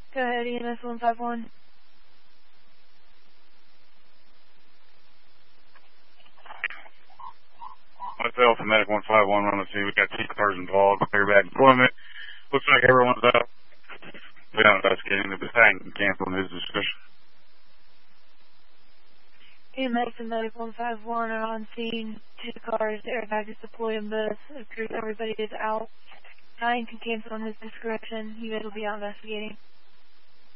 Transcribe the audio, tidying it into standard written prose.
Go ahead, EMS 151. Myself and Medic 151 on the scene. We got 2 cars involved. Clear back deployment. Looks like everyone's up. We're not investigating. The battalion canceled his discussion. EMS and Medic 151 are on scene. 2 cars, airbag is deployed in both. Everybody is out. 9 can cancel on his description. You guys will be out investigating.